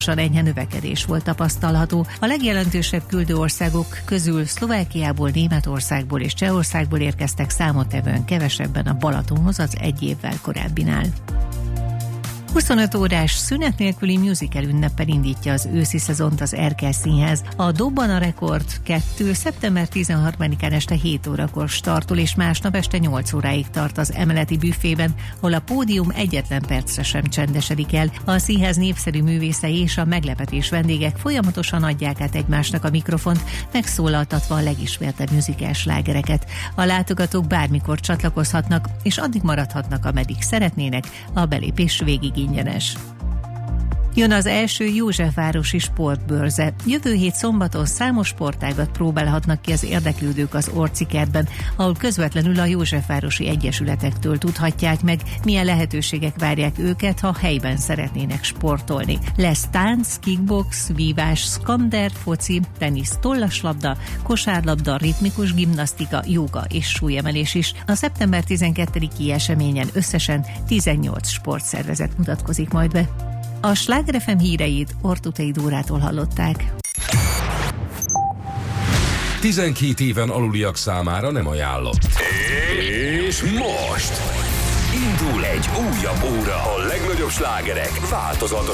enyhe növekedés volt tapasztalható. A legjelentősebb küldő országok közül Szlovákiából, Németországból és Csehországból érkeztek számottevően kevesebben a Balatonhoz az egy évvel korábbinál. 25 órás szünet nélküli musical ünneppel indítja az őszi szezont az Erkel Színház. A Dobban a Rekord 2. szeptember 13-án este 7 órakor startol, és másnap este 8 óráig tart az emeleti büfében, hol a pódium egyetlen percre sem csendesedik el. A színház népszerű művészei és a meglepetés vendégek folyamatosan adják át egymásnak a mikrofont, megszólaltatva a legismertebb musical slágereket. A látogatók bármikor csatlakozhatnak, és addig maradhatnak, ameddig szeretnének, a belépés végig ingyenes. Jön az első Józsefvárosi sportbörze. Jövő hét szombaton számos sportágat próbálhatnak ki az érdeklődők az Orcikertben, ahol közvetlenül a Józsefvárosi egyesületektől tudhatják meg, milyen lehetőségek várják őket, ha helyben szeretnének sportolni. Lesz tánc, kickbox, vívás, skander, foci, tenisz, tollaslabda, kosárlabda, ritmikus gimnasztika, jóga és súlyemelés is. A szeptember 12-i eseményen összesen 18 sportszervezet mutatkozik majd be. A Sláger FM híreit Ortutei Dórától hallották. 12 éven aluliak számára nem ajánlott. És most indul egy újabb óra. A legnagyobb slágerek változatos